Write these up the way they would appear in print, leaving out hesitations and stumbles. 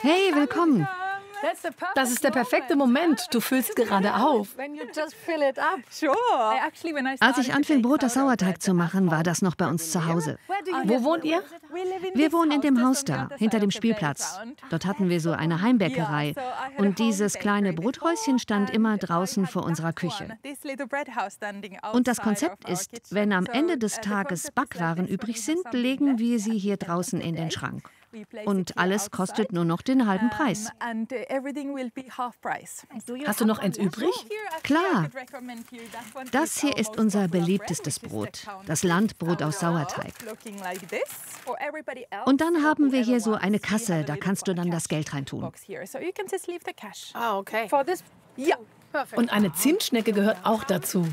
Hey, willkommen. Das ist der perfekte Moment. Du füllst gerade auf. Als ich anfing, Brot aus Sauerteig zu machen, war das noch bei uns zu Hause. Wo wohnt ihr? Wir wohnen in dem Haus da, hinter dem Spielplatz. Dort hatten wir so eine Heimbäckerei. Und dieses kleine Brothäuschen stand immer draußen vor unserer Küche. Und das Konzept ist, wenn am Ende des Tages Backwaren übrig sind, legen wir sie hier draußen in den Schrank. Und alles kostet nur noch den halben Preis. Hast du noch eins übrig? Klar. Das hier ist unser beliebtestes Brot, das Landbrot aus Sauerteig. Und dann haben wir hier so eine Kasse, da kannst du dann das Geld reintun. Ah, okay. Und eine Zimtschnecke gehört auch dazu.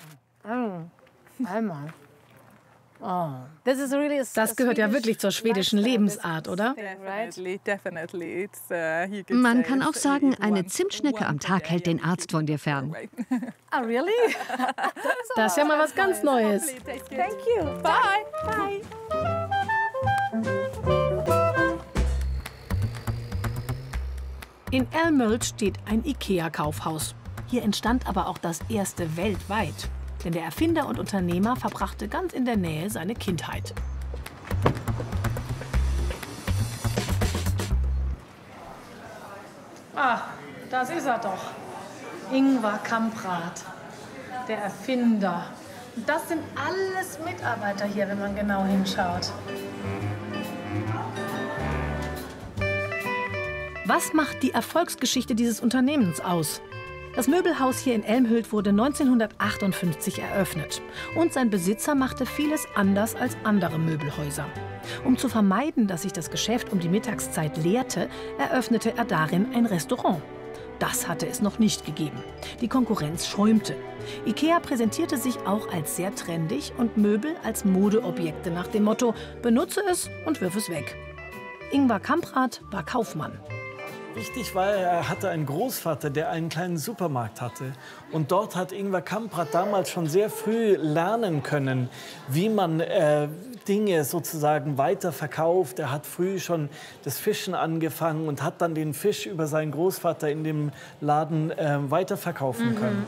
Einmal. Das gehört ja wirklich zur schwedischen Lebensart, oder? Man kann auch sagen, eine Zimtschnecke am Tag hält den Arzt von dir fern. Das ist ja mal was ganz Neues. Thank you. Bye. In Älmhult steht ein IKEA-Kaufhaus. Hier entstand aber auch das erste weltweit. Denn der Erfinder und Unternehmer verbrachte ganz in der Nähe seine Kindheit. Ah, das ist er doch. Ingvar Kamprad, der Erfinder. Und das sind alles Mitarbeiter hier, wenn man genau hinschaut. Was macht die Erfolgsgeschichte dieses Unternehmens aus? Das Möbelhaus hier in Älmhult wurde 1958 eröffnet. Und sein Besitzer machte vieles anders als andere Möbelhäuser. Um zu vermeiden, dass sich das Geschäft um die Mittagszeit leerte, eröffnete er darin ein Restaurant. Das hatte es noch nicht gegeben. Die Konkurrenz schäumte. IKEA präsentierte sich auch als sehr trendig und Möbel als Modeobjekte nach dem Motto: benutze es und wirf es weg. Ingvar Kamprad war Kaufmann. Wichtig war, er hatte einen Großvater, der einen kleinen Supermarkt hatte. Und dort hat Ingvar Kamprad damals schon sehr früh lernen können, wie man Dinge sozusagen weiterverkauft. Er hat früh schon das Fischen angefangen und hat dann den Fisch über seinen Großvater in dem Laden weiterverkaufen können.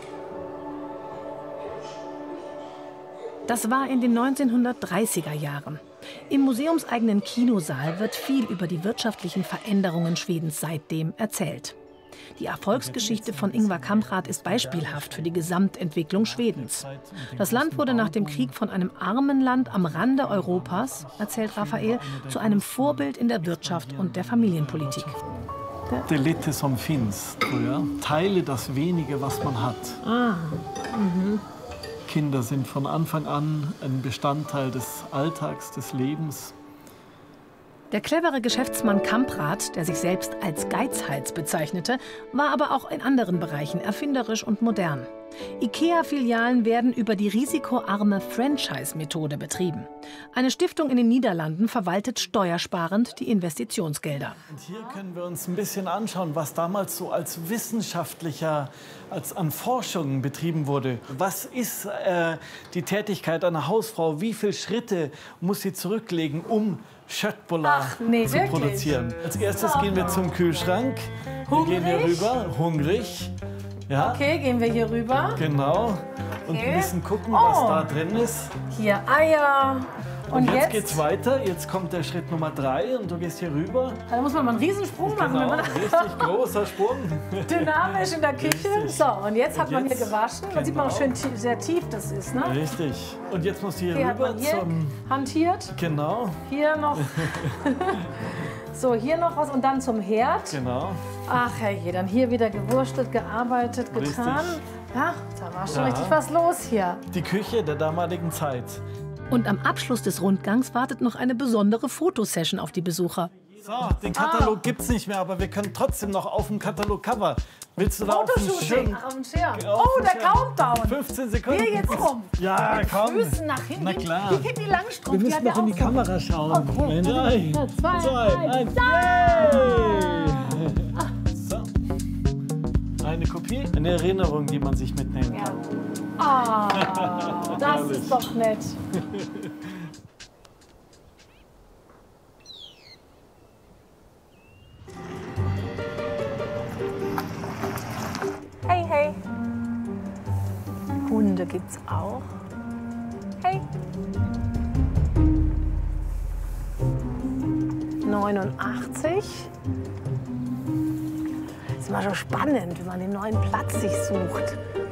Das war in den 1930er Jahren. Im museumseigenen Kinosaal wird viel über die wirtschaftlichen Veränderungen Schwedens seitdem erzählt. Die Erfolgsgeschichte von Ingvar Kamprad ist beispielhaft für die Gesamtentwicklung Schwedens. Das Land wurde nach dem Krieg von einem armen Land am Rande Europas, erzählt Raphael, zu einem Vorbild in der Wirtschaft und der Familienpolitik. Det lite som finns, tror jag. Teile das wenige, was man hat. Kinder sind von Anfang an ein Bestandteil des Alltags, des Lebens. Der clevere Geschäftsmann Kamprad, der sich selbst als Geizhals bezeichnete, war aber auch in anderen Bereichen erfinderisch und modern. IKEA-Filialen werden über die risikoarme Franchise-Methode betrieben. Eine Stiftung in den Niederlanden verwaltet steuersparend die Investitionsgelder. Und hier können wir uns ein bisschen anschauen, was damals so als als an Forschung betrieben wurde. Was ist die Tätigkeit einer Hausfrau? Wie viele Schritte muss sie zurücklegen, um Köttbullar zu produzieren? Als erstes gehen wir zum Kühlschrank. Wir gehen hier rüber, hungrig. Ja. Okay, gehen wir hier rüber. Genau. Und ein bisschen gucken, was da drin ist. Hier Eier. Und jetzt geht's weiter. Jetzt kommt der Schritt Nummer 3 und du gehst hier rüber. Da muss man mal einen Riesensprung machen. Genau, richtig großer Sprung. Dynamisch in der Küche. Richtig. So, und jetzt hat man hier gewaschen. Da sieht man auch schön sehr tief das ist, ne? Richtig. Und jetzt musst du hier Hier hat rüber man hier zum... hantiert. Genau. Hier noch. So, hier noch was und dann zum Herd. Genau. Ach herrje, dann hier wieder gewurstelt, gearbeitet, getan. Richtig. Ja, da war schon richtig was los hier. Die Küche der damaligen Zeit. Und am Abschluss des Rundgangs wartet noch eine besondere Fotosession auf die Besucher. So, den Katalog gibt's nicht mehr, aber wir können trotzdem noch auf dem Katalog-Cover. Willst du da auf dem Schirm? Auf dem Schirm. Oh, der Countdown. 15 Sekunden. Hier jetzt rum. Ja, komm. Füßen nach hinten. Na klar. Wie geht die Langstrumpf? Wir müssen noch in die Kamera schauen. Okay. 3, 2, 1. So. Eine Kopie, eine Erinnerung, die man sich mitnehmen kann. Ah, das ist doch nett. Hey, hey. Hunde gibt's auch. Hey. 89. Ist immer schon spannend, wenn man den neuen Platz sich sucht.